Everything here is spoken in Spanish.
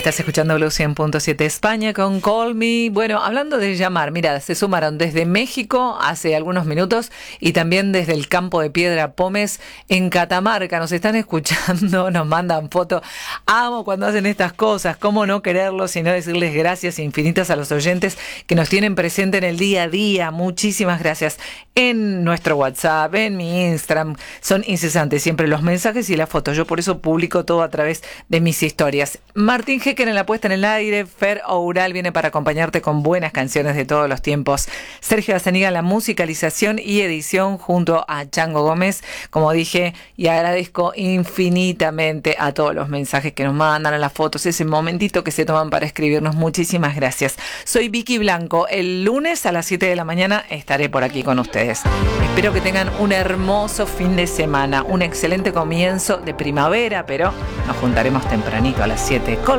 Estás escuchando Blue 100.7 España con Call Me. Bueno, hablando de llamar, mira, se sumaron desde México hace algunos minutos y también desde el Campo de Piedra Pómez en Catamarca. Nos están escuchando, nos mandan fotos. Amo cuando hacen estas cosas. ¿Cómo no quererlo, sino decirles gracias infinitas a los oyentes que nos tienen presente en el día a día? Muchísimas gracias. En nuestro WhatsApp, en mi Instagram, son incesantes siempre los mensajes y las fotos. Yo por eso publico todo a través de mis historias. Martín Hecker en la puesta en el aire. Fer Oural viene para acompañarte con buenas canciones de todos los tiempos. Sergio Azaniga en la musicalización y edición junto a Chango Gómez, como dije, y agradezco infinitamente a todos los mensajes que nos mandan, a las fotos, ese momentito que se toman para escribirnos. Muchísimas gracias. Soy Vicky Blanco. El lunes a las 7 de la mañana estaré por aquí con ustedes. Espero que tengan un hermoso fin de semana, un excelente comienzo de primavera, pero nos juntaremos tempranito a las 7.